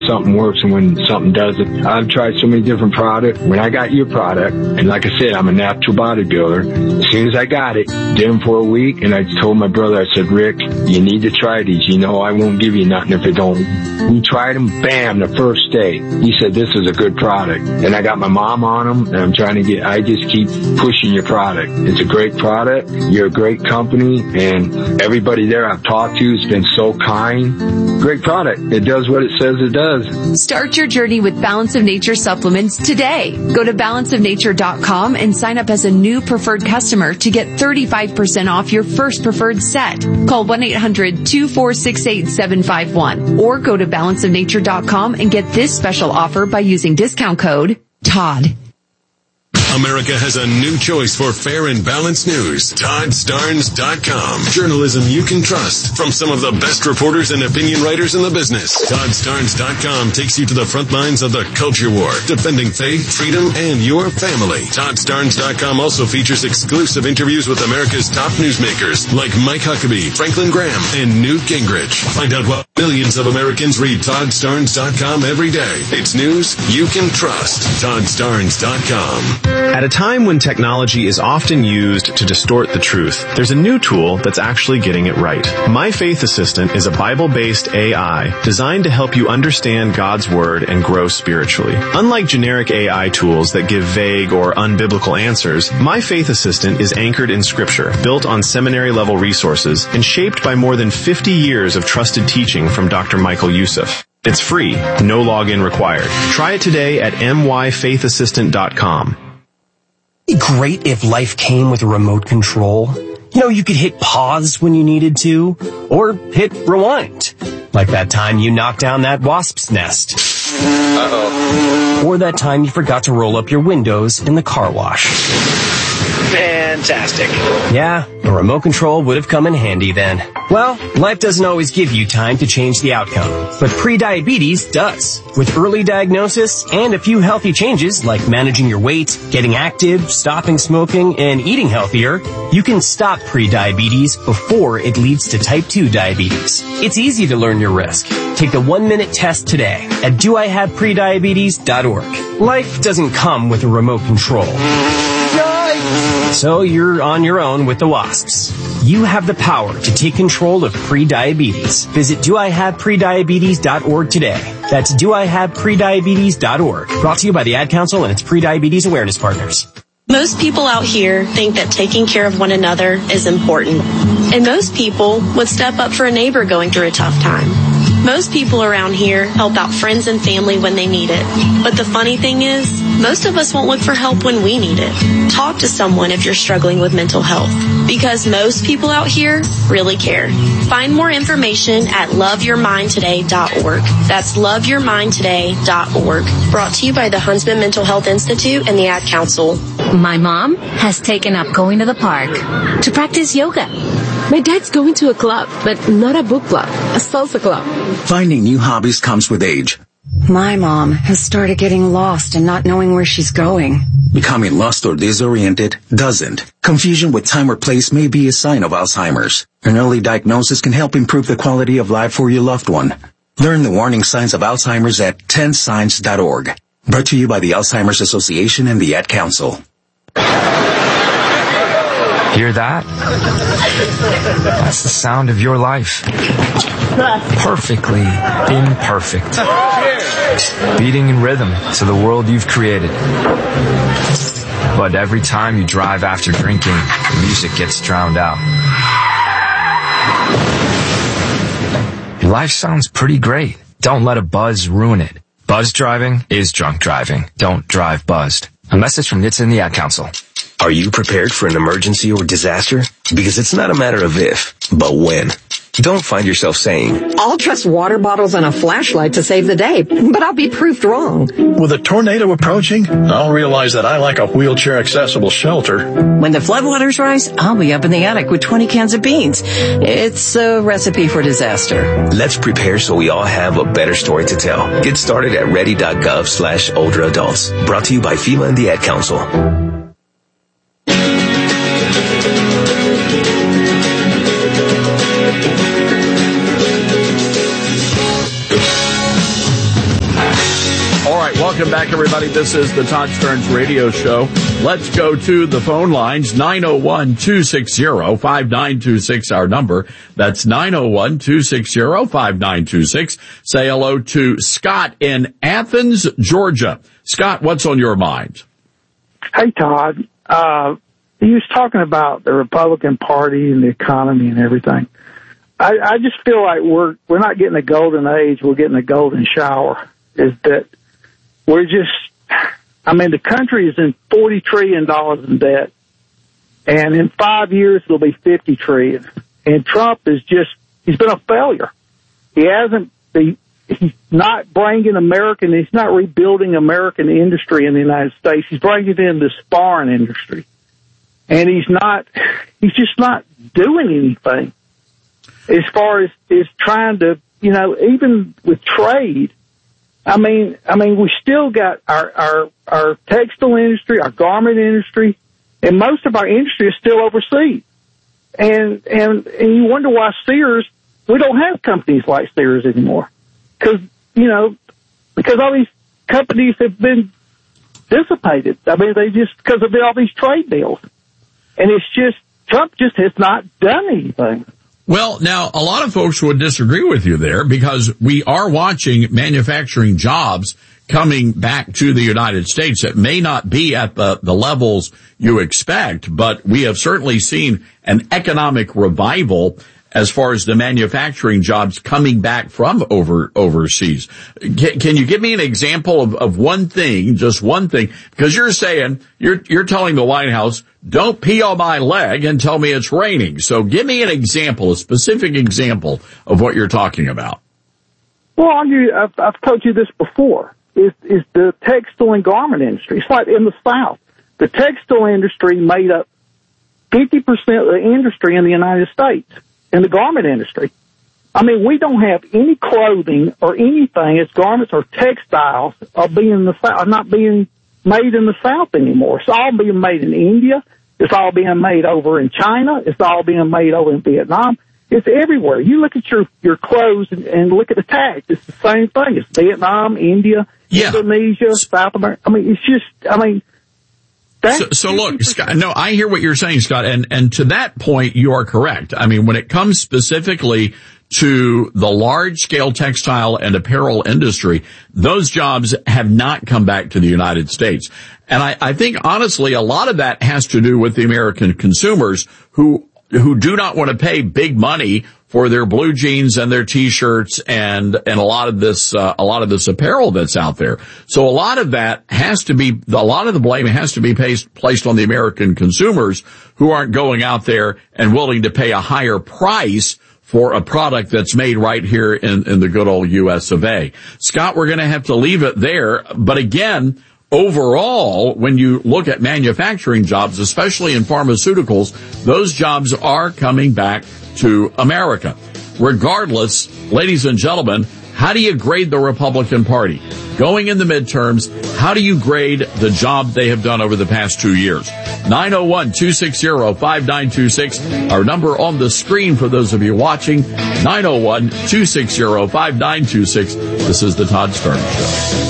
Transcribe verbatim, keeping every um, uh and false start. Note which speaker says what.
Speaker 1: something works and when something doesn't. I've tried so many different products. When I got your product, and like I said, I'm a natural bodybuilder. As soon as I got it, did them for a week, and I told my brother, I said, Rick, you need to try these. You know I won't give you nothing if it don't. We tried them, bam, the first day. He said, this is a good product. And I got my mom on them, and I'm trying to get, I just keep pushing your product. It's a great product. You're a great company, and everybody there I've talked to has been so kind. Great product. It does what it says it does.
Speaker 2: Start your journey with Balance of Nature supplements today. Go to balance of nature dot com and sign up as a new preferred customer to get thirty-five percent off your first preferred set. Call one eight hundred two four six eight seven five one or go to balance of nature dot com and get this special offer by using discount code Todd.
Speaker 3: America has a new choice for fair and balanced news. Todd Starnes dot com. Journalism you can trust from some of the best reporters and opinion writers in the business. Todd Starnes dot com takes you to the front lines of the culture war, defending faith, freedom, and your family. Todd Starnes dot com also features exclusive interviews with America's top newsmakers like Mike Huckabee, Franklin Graham, and Newt Gingrich. Find out what millions of Americans read Todd Starnes dot com every day. It's news you can trust. Todd Starnes dot com.
Speaker 4: At a time when technology is often used to distort the truth, there's a new tool that's actually getting it right. My Faith Assistant is a Bible-based A I designed to help you understand God's Word and grow spiritually. Unlike generic A I tools that give vague or unbiblical answers, My Faith Assistant is anchored in Scripture, built on seminary-level resources, and shaped by more than fifty years of trusted teaching from Doctor Michael Youssef. It's free, no login required. Try it today at my faith assistant dot com.
Speaker 5: It'd be great if life came with a remote control. You know, you could hit pause when you needed to, or hit rewind. Like that time you knocked down that wasp's nest. Uh-oh. Or that time you forgot to roll up your windows in the car wash.
Speaker 6: Fantastic.
Speaker 5: Yeah, a remote control would have come in handy then. Well, life doesn't always give you time to change the outcome, but prediabetes does. With early diagnosis and a few healthy changes like managing your weight, getting active, stopping smoking, and eating healthier, you can stop prediabetes before it leads to type two diabetes. It's easy to learn your risk. Take the one-minute test today at do I have prediabetes dot org. Life doesn't come with a remote control. So you're on your own with the wasps. You have the power to take control of prediabetes. Visit do I have prediabetes dot org today. That's do I have prediabetes dot org. Brought to you by the Ad Council and its Prediabetes Awareness Partners.
Speaker 7: Most people out here think that taking care of one another is important. And most people would step up for a neighbor going through a tough time. Most people around here help out friends and family when they need it. But the funny thing is, most of us won't look for help when we need it. Talk to someone if you're struggling with mental health, because most people out here really care. Find more information at love your mind today dot org. That's love your mind today dot org. Brought to you by the Huntsman Mental Health Institute and the Ad Council.
Speaker 8: My mom has taken up going to the park to practice yoga.
Speaker 9: My dad's going to a club, but not a book club, a salsa club.
Speaker 10: Finding new hobbies comes with age.
Speaker 11: My mom has started getting lost and not knowing where she's going.
Speaker 10: Becoming lost or disoriented doesn't. Confusion with time or place may be a sign of Alzheimer's. An early diagnosis can help improve the quality of life for your loved one. Learn the warning signs of Alzheimer's at ten signs dot org. Brought to you by the Alzheimer's Association and the Ad Council.
Speaker 12: Hear that? That's the sound of your life. Perfectly imperfect. Beating in rhythm to the world you've created. But every time you drive after drinking, the music gets drowned out. Your life sounds pretty great. Don't let a buzz ruin it. Buzz driving is drunk driving. Don't drive buzzed. A message from N H T S A and the Ad Council.
Speaker 13: Are you prepared for an emergency or disaster? Because it's not a matter of if, but when. Don't find yourself saying,
Speaker 14: I'll trust water bottles and a flashlight to save the day, but I'll be proved wrong.
Speaker 15: With a tornado approaching, I'll realize that I like a wheelchair-accessible shelter.
Speaker 14: When the floodwaters rise, I'll be up in the attic with twenty cans of beans. It's a recipe for disaster.
Speaker 13: Let's prepare so we all have a better story to tell. Get started at ready.gov slash older adults. Brought to you by FEMA and the Ad Council.
Speaker 6: right, welcome back, everybody. This is the Todd Stearns Radio Show. Let's go to the phone lines. nine oh one, two six zero, five nine two six, our number. That's nine oh one, two six zero, five nine two six. Say hello to Scott in Athens, Georgia. Scott, what's on your mind?
Speaker 16: Hey, Todd. Uh, he was talking about the Republican Party and the economy and everything. I, I just feel like we're we're not getting a golden age. We're getting a golden shower. Is that we're just, I mean, the country is in forty trillion dollars in debt, and in five years it'll be fifty trillion dollars. And Trump is just, he's been a failure. He hasn't, he, he's not bringing American, he's not rebuilding American industry in the United States. He's bringing in this foreign industry. And he's not, he's just not doing anything as far as, as trying to, you know, even with trade. I mean, I mean, we still got our, our, our textile industry, our garment industry, and most of our industry is still overseas. And, and, and you wonder why Sears, we don't have companies like Sears anymore. Cause, you know, because all these companies have been dissipated. I mean, they just, because of all these trade deals. And it's just, Trump just has not done anything.
Speaker 6: Well, now, a lot of folks would disagree with you there because we are watching manufacturing jobs coming back to the United States. It may not be at the, the levels you expect, but we have certainly seen an economic revival as far as the manufacturing jobs coming back from over overseas. Can, can you give me an example of, of one thing, just one thing? Because you're saying, you're, you're telling the White House, don't pee on my leg and tell me it's raining. So give me an example, a specific example of what you're talking about.
Speaker 16: Well, I've, I've told you this before, is, is the textile and garment industry. It's like in the South. The textile industry made up fifty percent of the industry in the United States. In the garment industry. I mean, we don't have any clothing or anything as garments or textiles are being the are not being made in the South anymore. It's all being made in India. It's all being made over in China. It's all being made over in Vietnam. It's everywhere. You look at your, your clothes and, and look at the tags. It's the same thing. It's Vietnam, India, yeah. Indonesia, South America. I mean, it's just, I mean,
Speaker 6: So, so look, Scott, no, I hear what you're saying, Scott, and, and to that point, you are correct. I mean, when it comes specifically to the large-scale textile and apparel industry, those jobs have not come back to the United States. And I, I think, honestly, a lot of that has to do with the American consumers who who do not want to pay big money for their blue jeans and their t-shirts and, and a lot of this, uh, a lot of this apparel that's out there. So a lot of that has to be, a lot of the blame has to be placed, placed on the American consumers who aren't going out there and willing to pay a higher price for a product that's made right here in, in the good old U S of A. Scott, we're going to have to leave it there. But again, overall, when you look at manufacturing jobs, especially in pharmaceuticals, those jobs are coming back to America. Regardless, ladies and gentlemen, how do you grade the Republican Party? Going in the midterms, how do you grade the job they have done over the past two years? nine oh one, two six zero, five nine two six, our number on the screen for those of you watching, nine oh one, two six zero, five nine two six. This is the Todd Stearns Show.